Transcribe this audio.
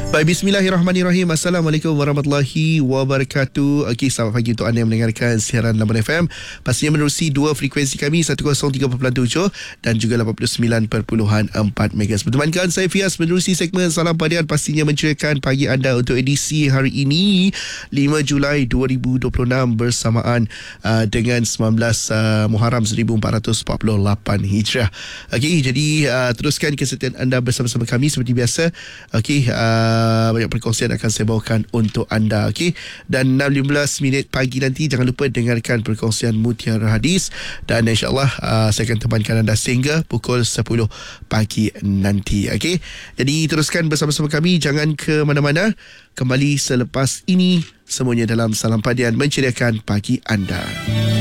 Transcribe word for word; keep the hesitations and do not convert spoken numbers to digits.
Baik, bismillahirrahmanirrahim. Assalamualaikum warahmatullahi wabarakatuh. Okey, selamat pagi untuk anda yang mendengarkan siaran Labuan F M. Pastinya menerusi dua frekuensi kami, seratus tiga perpuluhan tujuh dan juga lapan puluh sembilan perpuluhan empat megahertz. Bertemankan saya Fias menerusi segmen Salam Padian, pastinya menceriakan pagi anda untuk edisi hari ini lima Julai dua ribu dua puluh enam bersamaan uh, dengan sembilan belas uh, Muharram seribu empat ratus empat puluh lapan Hijrah. Okey, jadi uh, teruskan kesetiaan anda bersama-sama kami seperti biasa. Okey, uh, Uh, banyak perkongsian akan saya bawakan untuk anda. Okay? Dan enam lima belas minit pagi nanti jangan lupa dengarkan perkongsian Mutiara Hadis, dan insyaAllah uh, saya akan temankan anda sehingga pukul sepuluh pagi nanti. Okay? Jadi teruskan bersama-sama kami, jangan ke mana-mana. Kembali selepas ini, semuanya dalam Salam Padian menceriakan pagi anda.